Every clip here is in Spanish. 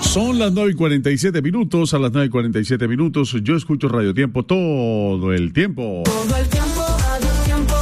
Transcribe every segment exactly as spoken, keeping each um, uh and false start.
Son las nueve y cuarenta y siete minutos, a las nueve y cuarenta y siete minutos, yo escucho Radio Tiempo todo el tiempo. Todo el tiempo, Radio Tiempo.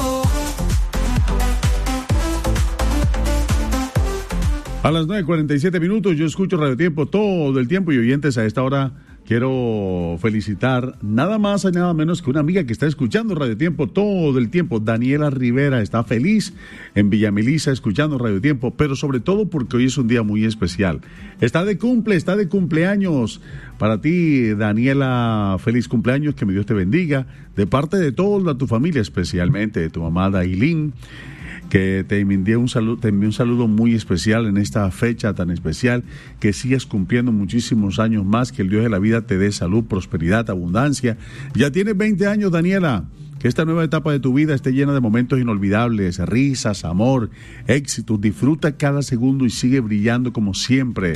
A las nueve y cuarenta y siete minutos, yo escucho Radio Tiempo todo el tiempo y oyentes a esta hora. Quiero felicitar nada más y nada menos que una amiga que está escuchando Radio Tiempo todo el tiempo. Daniela Rivera está feliz en Villa Melissa escuchando Radio Tiempo, pero sobre todo porque hoy es un día muy especial. Está de cumple, está de cumpleaños. Para ti, Daniela, feliz cumpleaños, que mi Dios te bendiga. De parte de toda tu familia, especialmente de tu mamá Dailín, que te envié un saludo, te envié un saludo muy especial en esta fecha tan especial, que sigas cumpliendo muchísimos años más, que el Dios de la vida te dé salud, prosperidad, abundancia. Ya tienes veinte años, Daniela, que esta nueva etapa de tu vida esté llena de momentos inolvidables, risas, amor, éxitos. Disfruta cada segundo y sigue brillando como siempre.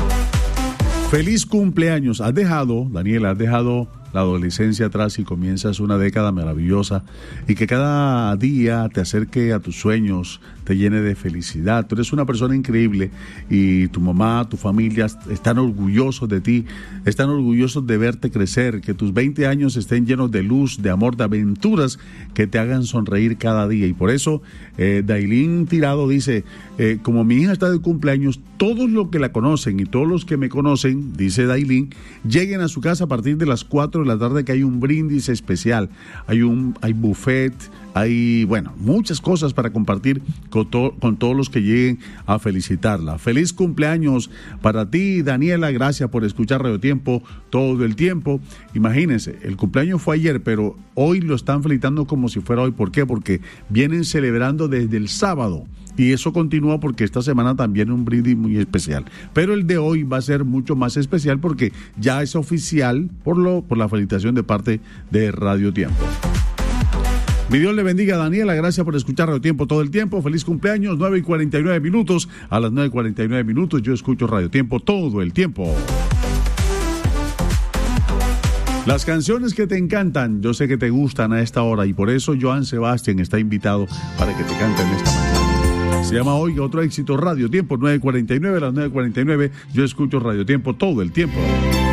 Feliz cumpleaños. Has dejado, Daniela, has dejado la adolescencia atrás y comienzas una década maravillosa, y que cada día te acerque a tus sueños, te llene de felicidad. Tú eres una persona increíble y tu mamá, tu familia están orgullosos de ti, están orgullosos de verte crecer, que tus veinte años estén llenos de luz, de amor, de aventuras que te hagan sonreír cada día. Y por eso eh, Dailín Tirado dice, eh, como mi hija está de cumpleaños, todos los que la conocen y todos los que me conocen, dice Dailín, lleguen a su casa a partir de las cuatro de la tarde, que hay un brindis especial, hay un hay buffet, hay, bueno, muchas cosas para compartir con, to, con todos los que lleguen a felicitarla. Feliz cumpleaños para ti, Daniela, gracias por escuchar Radio Tiempo todo el tiempo. Imagínense, el cumpleaños fue ayer, pero hoy lo están felicitando como si fuera hoy. ¿Por qué? Porque vienen celebrando desde el sábado. Y eso continúa porque esta semana también es un brindis muy especial. Pero el de hoy va a ser mucho más especial porque ya es oficial por, lo, por la felicitación de parte de Radio Tiempo. Mi Dios le bendiga, Daniela. Gracias por escuchar Radio Tiempo todo el tiempo. Feliz cumpleaños, nueve y cuarenta y nueve minutos. A las nueve y cuarenta y nueve minutos yo escucho Radio Tiempo todo el tiempo. Las canciones que te encantan, yo sé que te gustan a esta hora, y por eso Joan Sebastián está invitado para que te canten esta mañana. Se llama Oiga Otro Éxito, Radio Tiempo, nueve cuarenta y nueve, a las nueve cuarenta y nueve, yo escucho Radio Tiempo todo el tiempo.